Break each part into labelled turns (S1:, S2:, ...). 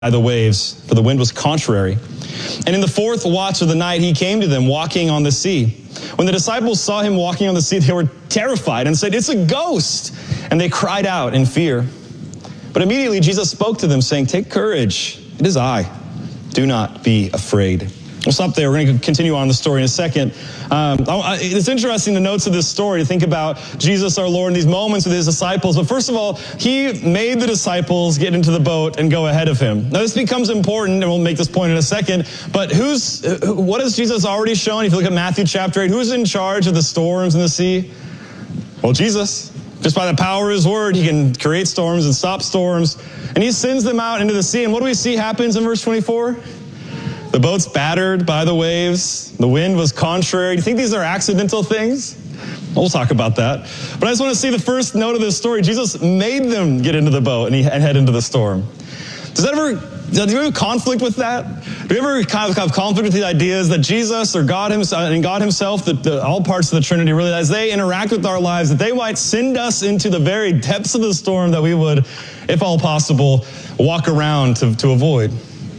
S1: by the waves, for the wind was contrary. And in the fourth watch of the night, he came to them walking on the sea. When the disciples saw him walking on the sea, they were terrified and said, "It's a ghost!" And they cried out in fear. But immediately Jesus spoke to them, saying, "Take courage, it is I. Do not be afraid." We'll stop there. We're going to continue on the story in a second. It's interesting, the notes of this story, to think about Jesus, our Lord, in these moments with his disciples. But first of all, he made the disciples get into the boat and go ahead of him. Now, this becomes important, and we'll make this point in a second. But what has Jesus already shown? If you look at Matthew chapter 8, who's in charge of the storms in the sea? Well, Jesus. Just by the power of his word, he can create storms and stop storms. And he sends them out into the sea. And what do we see happens in verse 24? The boat's battered by the waves. The wind was contrary. Do you think these are accidental things? We'll talk about that. But I just want to see the first note of this story. Jesus made them get into the boat and head into the storm. Do you ever have conflict with that? Do you ever kind of have conflict with the ideas that Jesus or God himself, all parts of the Trinity, really, as they interact with our lives, that they might send us into the very depths of the storm that we would, if all possible, walk around to avoid?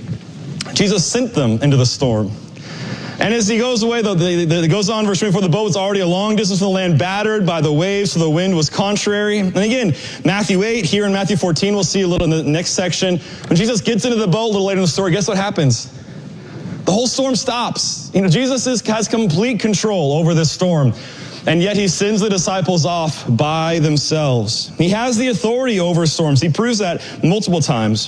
S1: Jesus sent them into the storm. And as he goes away, it goes on, verse 24, the boat was already a long distance from the land, battered by the waves, so the wind was contrary. And again, Matthew 8, here in Matthew 14, we'll see a little in the next section. When Jesus gets into the boat a little later in the story, guess what happens? The whole storm stops. Jesus has complete control over this storm. And yet he sends the disciples off by themselves. He has the authority over storms. He proves that multiple times.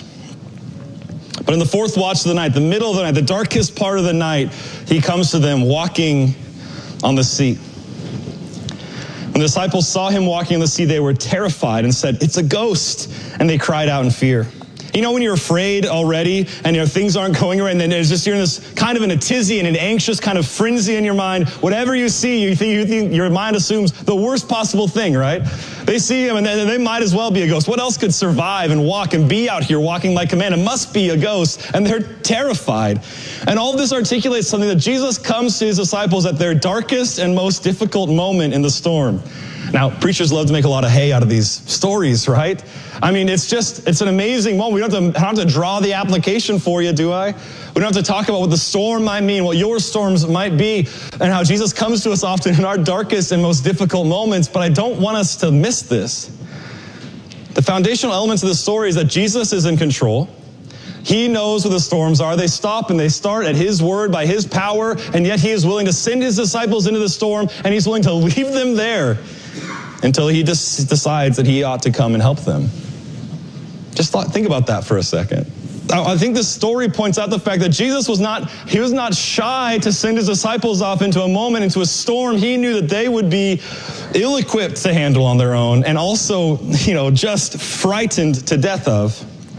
S1: But in the fourth watch of the night, the middle of the night, the darkest part of the night, he comes to them walking on the sea. When the disciples saw him walking on the sea, they were terrified and said, "It's a ghost." And they cried out in fear. You know when you're afraid already and things aren't going right, and then you're in this kind of in a tizzy and an anxious kind of frenzy in your mind. Whatever you see, you think your mind assumes the worst possible thing, right? They see him and they might as well be a ghost. What else could survive and walk and be out here walking like a man? It must be a ghost. And they're terrified. And all of this articulates something that Jesus comes to his disciples at their darkest and most difficult moment in the storm. Now, preachers love to make a lot of hay out of these stories, right? I mean, it's an amazing moment. We don't have to draw the application for you, do I? We don't have to talk about what the storm might mean, what your storms might be, and how Jesus comes to us often in our darkest and most difficult moments, but I don't want us to miss this. The foundational elements of the story is that Jesus is in control. He knows what the storms are. They stop and they start at his word, by his power, and yet he is willing to send his disciples into the storm, and he's willing to leave them there until he just decides that he ought to come and help them. Think about that for a second. I think this story points out the fact that Jesus was not shy to send his disciples off into a moment, into a storm he knew that they would be ill-equipped to handle on their own, and also, just frightened to death of.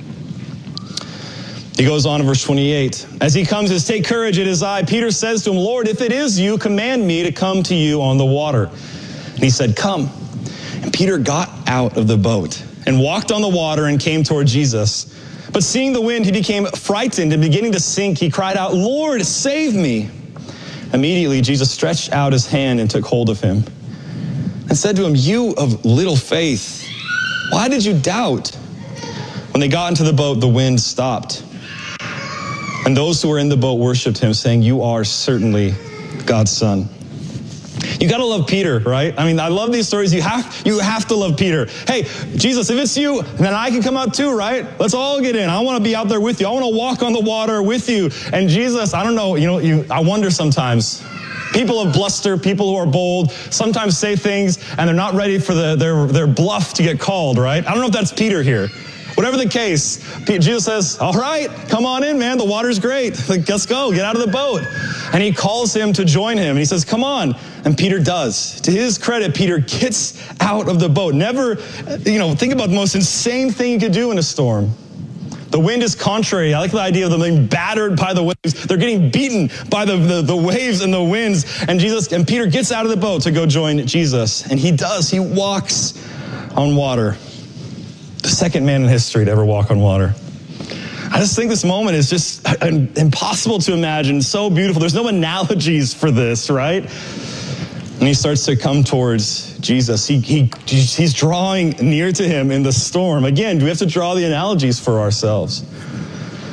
S1: He goes on in verse 28. As he comes, he says, "Take courage, it is I." Peter says to him, "Lord, if it is you, command me to come to you on the water." And he said, "Come." And Peter got out of the boat and walked on the water and came toward Jesus. But seeing the wind, he became frightened, and beginning to sink, he cried out, "Lord, save me." Immediately, Jesus stretched out his hand and took hold of him and said to him, "You of little faith, why did you doubt?" When they got into the boat, the wind stopped. And those who were in the boat worshiped him, saying, "You are certainly God's Son." You got to love Peter, right? I mean, I love these stories. You have to love Peter. Hey, Jesus, if it's you, then I can come out too, right? Let's all get in. I want to be out there with you. I want to walk on the water with you. And Jesus, I don't know, I wonder sometimes. People of bluster, people who are bold, sometimes say things and they're not ready for their bluff to get called, right? I don't know if that's Peter here. Whatever the case, Jesus says, "All right, come on in, man. The water's great. Let's go. Get out of the boat." And he calls him to join him. And he says, "Come on." And Peter does. To his credit, Peter gets out of the boat. Never, think about the most insane thing you could do in a storm. The wind is contrary. I like the idea of them being battered by the waves. They're getting beaten by the waves and the winds. And Peter gets out of the boat to go join Jesus. And he does. He walks on water. The second man in history to ever walk on water. I just think this moment is just impossible to imagine. So beautiful. There's no analogies for this, right? And he starts to come towards Jesus. He's drawing near to him in the storm. Again, do we have to draw the analogies for ourselves?